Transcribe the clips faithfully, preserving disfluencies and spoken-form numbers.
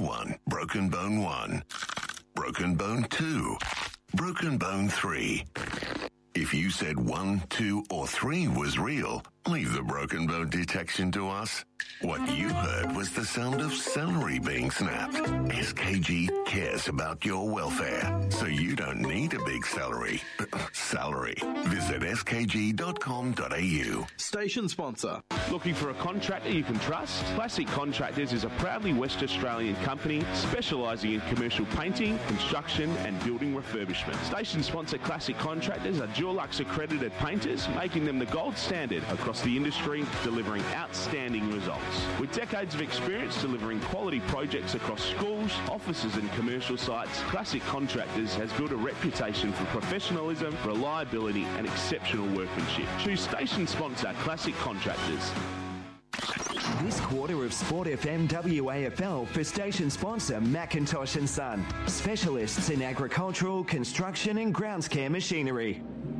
one, Broken Bone one, Broken Bone two, Broken Bone three. If you said one, two, or three was real, leave the broken bone detection to us. What you heard was the sound of celery being snapped. S K G cares about your welfare, so you don't need a big celery. Salary. Visit s k g dot com dot a u. Station sponsor. Looking for a contractor you can trust? Classic Contractors is a proudly West Australian company specialising in commercial painting, construction and building refurbishment. Station sponsor Classic Contractors are Dulux accredited painters, making them the gold standard across the industry, delivering outstanding results. With decades of experience delivering quality projects across schools, offices and commercial sites, Classic Contractors has built a reputation for professionalism, reliability and exceptional workmanship. Choose station sponsor Classic Contractors. This quarter of Sport F M W A F L for station sponsor Macintosh and Son, specialists in agricultural, construction and grounds care machinery.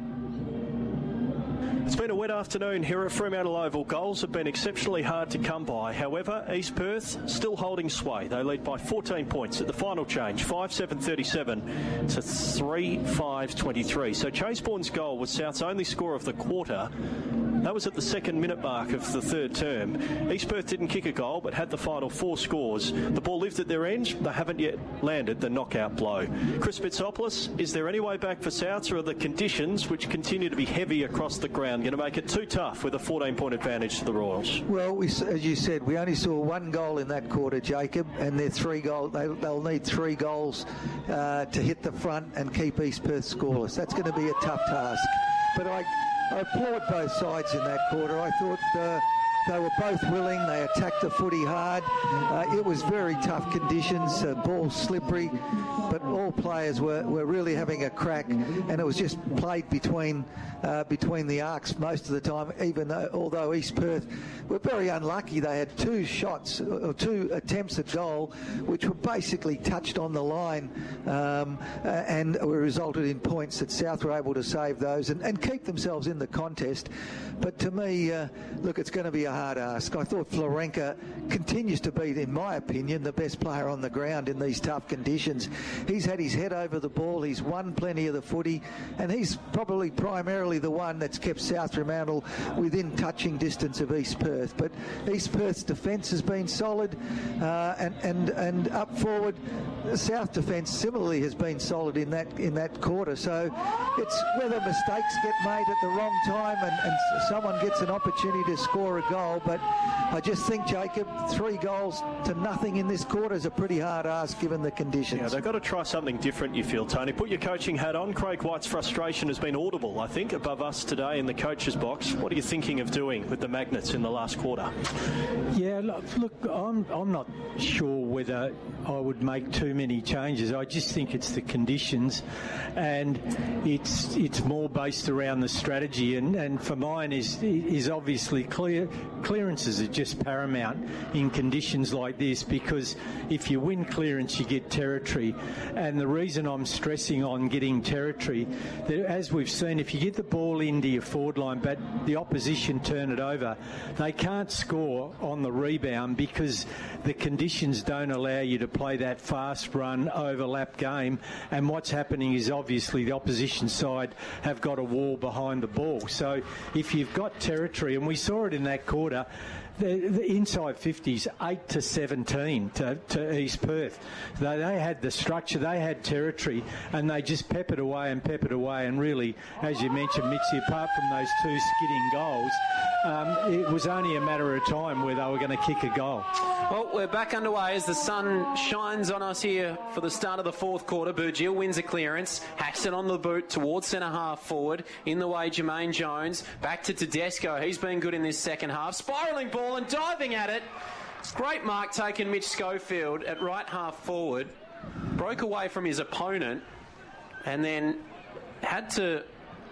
It's been a wet afternoon here at Fremantle Oval. Goals have been exceptionally hard to come by. However, East Perth still holding sway. They lead by fourteen points at the final change, five seven thirty-seven to three five twenty-three. So Chaseborn's goal was South's only score of the quarter. That was at the second minute mark of the third term. East Perth didn't kick a goal but had the final four scores. The ball lived at their end. They haven't yet landed the knockout blow. Chris Bitsopoulos, is there any way back for Souths, or are the conditions, which continue to be heavy across the ground, going to make it too tough with a fourteen point advantage to the Royals? Well, we, as you said, we only saw one goal in that quarter, Jacob, and they're three goal, they, they'll need three goals uh, to hit the front and keep East Perth scoreless. That's going to be a tough task. But I, I applaud both sides in that quarter. I thought uh, they were both willing. They attacked the footy hard. Uh, it was very tough conditions, uh, ball slippery, but all players were, were really having a crack, and it was just played between uh, between the arcs most of the time, even though, although East Perth were very unlucky. They had two shots, or two attempts at goal, which were basically touched on the line, um, uh, and were resulted in points that South were able to save those and, and keep themselves in the contest. But to me, uh, look, it's going to be a hard ask. I thought Florenka continues to be, in my opinion, the best player on the ground in these tough conditions. He's had his head over the ball, he's won plenty of the footy, and he's probably primarily the one that's kept South Fremantle within touching distance of East Perth. But East Perth's defence has been solid, uh, and, and and up forward, the South defence similarly has been solid in that in that quarter. So it's whether mistakes get made at the wrong time and, and someone gets an opportunity to score a goal. But I just think, Jacob, three goals to nothing in this quarter is a pretty hard ask given the conditions. Yeah, they've got to try something different, you feel, Tony. Put your coaching hat on. Craig White's frustration has been audible, I think, above us today in the coach's box. What are you thinking of doing with the Magnets in the last quarter? Yeah, look, look I'm, I'm not sure whether I would make too many changes. I just think it's the conditions, and it's it's more based around the strategy. And, and for mine is is obviously clear clearances are just paramount in conditions like this, because if you win clearance, you get territory. And the reason I'm stressing on getting territory, that as we've seen, if you get the ball into your forward line, but the opposition turn it over, they can't score on the rebound because the conditions don't allow you to play that fast run overlap game. And what's happening is obviously the opposition side have got a wall behind the ball. So if you've got territory, and we saw it in that quarter, the, the inside fifties, eight to seventeen to, to East Perth. They, they had the structure, they had territory, and they just peppered away and peppered away. And really, as you mentioned, Mitzi, apart from those two skidding goals, um, it was only a matter of time where they were going to kick a goal. Well, we're back underway as the sun shines on us here for the start of the fourth quarter. Burgill wins a clearance, hacks it on the boot towards centre half forward. In the way, Jermaine Jones. Back to Tedesco. He's been good in this second half. Spiralling ball and diving at it. Great mark taken, Mitch Schofield at right half forward. Broke away from his opponent and then had to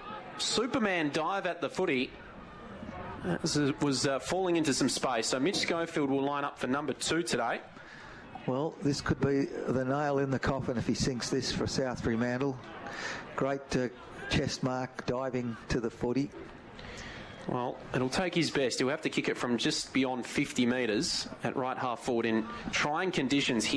Superman dive at the footy. Was uh, falling into some space. So Mitch Schofield will line up for number two today. Well, this could be the nail in the coffin if he sinks this for South Fremantle. Great uh, chest mark, diving to the footy. Well, it'll take his best. He'll have to kick it from just beyond fifty metres at right half forward in trying conditions here.